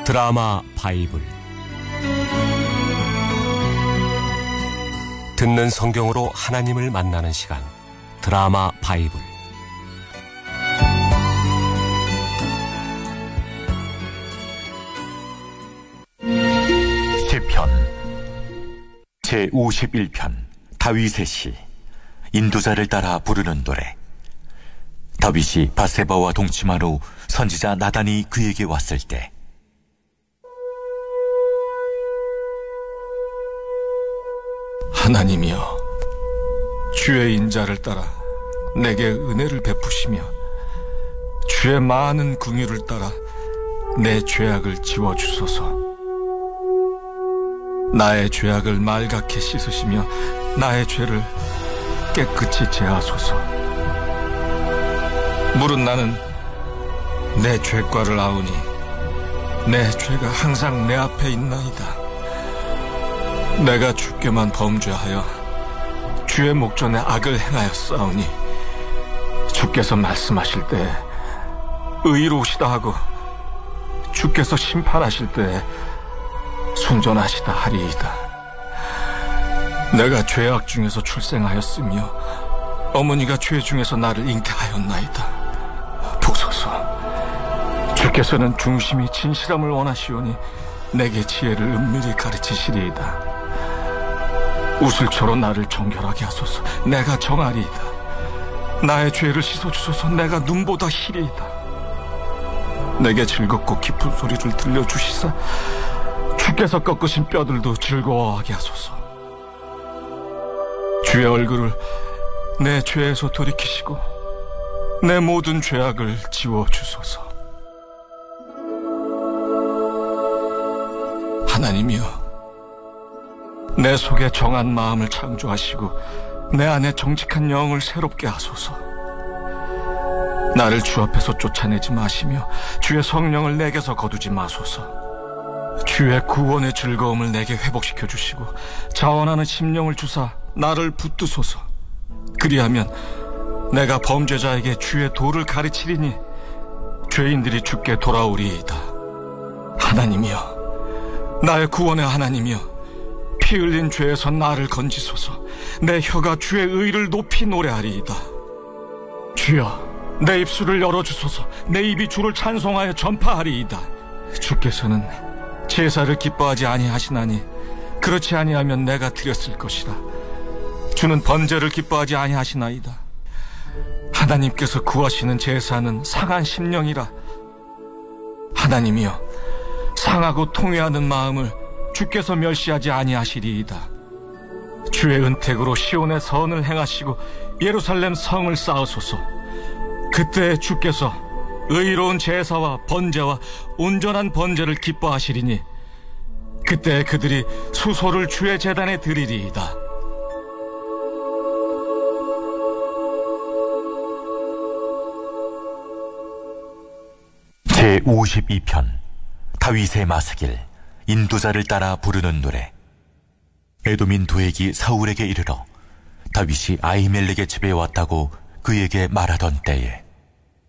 드라마 바이블. 듣는 성경으로 하나님을 만나는 시간, 드라마 바이블. 시편 제51편 다윗의 시. 인도자를 따라 부르는 노래. 다윗이 바세바와 동침한 후 선지자 나단이 그에게 왔을 때, 하나님이여, 주의 인자를 따라 내게 은혜를 베푸시며 주의 많은 긍휼을 따라 내 죄악을 지워주소서. 나의 죄악을 말갛게 씻으시며 나의 죄를 깨끗이 제하소서. 물은 나는 내 죄과를 아우니 내 죄가 항상 내 앞에 있나이다. 내가 주께만 범죄하여 주의 목전에 악을 행하였사오니 주께서 말씀하실 때 의로우시다 하고 주께서 심판하실 때 순전하시다 하리이다. 내가 죄악 중에서 출생하였으며 어머니가 죄 중에서 나를 잉태하였나이다. 보소서, 주께서는 중심이 진실함을 원하시오니 내게 지혜를 은밀히 가르치시리이다. 우슬초로 나를 정결하게 하소서. 내가 정하리이다. 나의 죄를 씻어주소서. 내가 눈보다 희리이다. 내게 즐겁고 깊은 소리를 들려주시사 주께서 꺾으신 뼈들도 즐거워하게 하소서. 주의 얼굴을 내 죄에서 돌이키시고 내 모든 죄악을 지워주소서. 하나님이여, 내 속에 정한 마음을 창조하시고 내 안에 정직한 영을 새롭게 하소서. 나를 주 앞에서 쫓아내지 마시며 주의 성령을 내게서 거두지 마소서. 주의 구원의 즐거움을 내게 회복시켜 주시고 자원하는 심령을 주사 나를 붙드소서. 그리하면 내가 범죄자에게 주의 도를 가르치리니 죄인들이 주께 돌아오리이다. 하나님이여, 나의 구원의 하나님이여, 피 흘린 죄에서 나를 건지소서. 내 혀가 주의 의를 높이 노래하리이다. 주여, 내 입술을 열어주소서. 내 입이 주를 찬송하여 전파하리이다. 주께서는 제사를 기뻐하지 아니하시나니 그렇지 아니하면 내가 드렸을 것이라. 주는 번제를 기뻐하지 아니하시나이다. 하나님께서 구하시는 제사는 상한 심령이라. 하나님이여, 상하고 통회하는 마음을 주께서 멸시하지 아니하시리이다. 주의 은택으로 시온의 선을 행하시고 예루살렘 성을 쌓으소서. 그때 주께서 의로운 제사와 번제와 온전한 번제를 기뻐하시리니 그때 그들이 수소를 주의 제단에 드리리이다. 제52편 다윗의 마스길. 인도자를 따라 부르는 노래. 에돔인 도액이 사울에게 이르러 다윗이 아히멜렉의 집에 왔다고 그에게 말하던 때에,